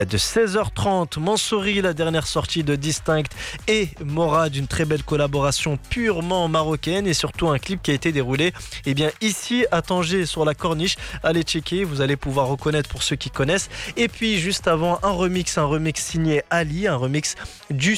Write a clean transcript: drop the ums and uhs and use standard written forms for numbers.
De 16h30, Mansouri, la dernière sortie de Distinct, et Morad, une très belle collaboration purement marocaine et surtout un clip qui a été déroulé ici à Tanger sur la Corniche. Allez checker, vous allez pouvoir reconnaître pour ceux qui connaissent. Et puis juste avant, un remix signé Ali, un remix du